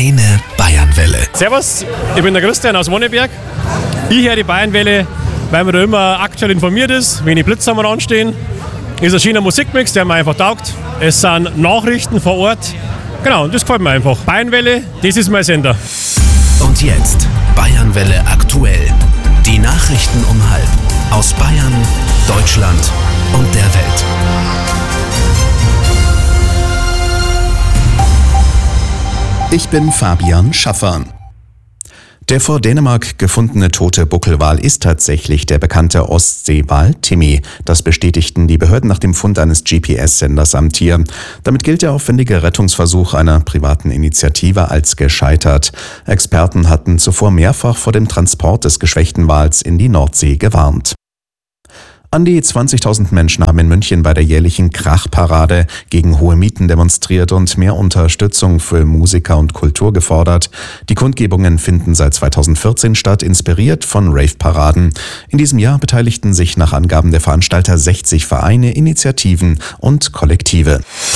Deine Bayernwelle. Servus, ich bin der Christian aus Wonneberg. Ich höre die Bayernwelle, weil man da immer aktuell informiert ist, wenn die Blitzer mal anstehen. Ist ein schöner Musikmix, der mir einfach taugt. Es sind Nachrichten vor Ort. Genau, und das gefällt mir einfach. Bayernwelle, das ist mein Sender. Und jetzt Bayernwelle aktuell. Die Nachrichten um 12:30 aus Bayern, Deutschland und der Welt. Ich bin Fabian Schaffer. Der vor Dänemark gefundene tote Buckelwal ist tatsächlich der bekannte Ostseewal Timmy. Das bestätigten die Behörden nach dem Fund eines GPS-Senders am Tier. Damit gilt der aufwendige Rettungsversuch einer privaten Initiative als gescheitert. Experten hatten zuvor mehrfach vor dem Transport des geschwächten Wals in die Nordsee gewarnt. An die 20.000 Menschen haben in München bei der jährlichen Krachparade gegen hohe Mieten demonstriert und mehr Unterstützung für Musiker und Kultur gefordert. Die Kundgebungen finden seit 2014 statt, inspiriert von Rave-Paraden. In diesem Jahr beteiligten sich nach Angaben der Veranstalter 60 Vereine, Initiativen und Kollektive.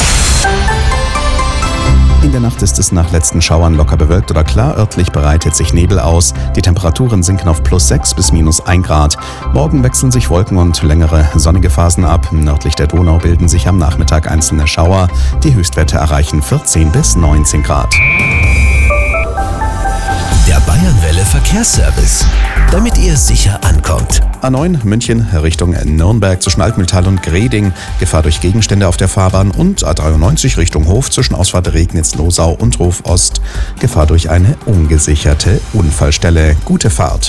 In der Nacht ist es nach letzten Schauern locker bewölkt oder klar. Örtlich breitet sich Nebel aus. Die Temperaturen sinken auf +6 bis -1 Grad. Morgen wechseln sich Wolken und längere sonnige Phasen ab. Nördlich der Donau bilden sich am Nachmittag einzelne Schauer. Die Höchstwerte erreichen 14 bis 19 Grad. Der Bayernwelle Verkehrsservice, damit ihr sicher ankommt. A9 München Richtung Nürnberg zwischen Altmühltal und Greding. Gefahr durch Gegenstände auf der Fahrbahn. Und A93 Richtung Hof zwischen Ausfahrt Regnitz-Losau und Hof Ost. Gefahr durch eine ungesicherte Unfallstelle. Gute Fahrt.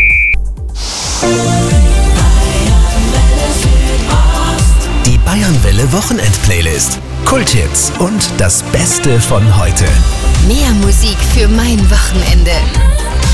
Die Bayernwelle Wochenend-Playlist. Kulthits und das Beste von heute. Mehr Musik für mein Wochenende.